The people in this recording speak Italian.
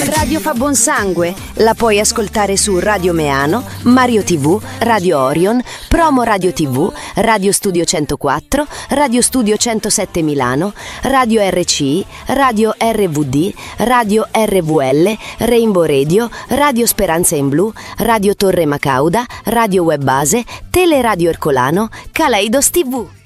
Radio fa buon sangue. La puoi ascoltare su Radio Meano, Mario TV, Radio Orion, Promo Radio TV, Radio Studio 104, Radio Studio 107 Milano, Radio RCI, Radio RVD, Radio RVL, Rainbow Radio, Radio Speranza in Blu, Radio Torre Macauda, Radio Web Base, Teleradio Ercolano, Kaleidos TV.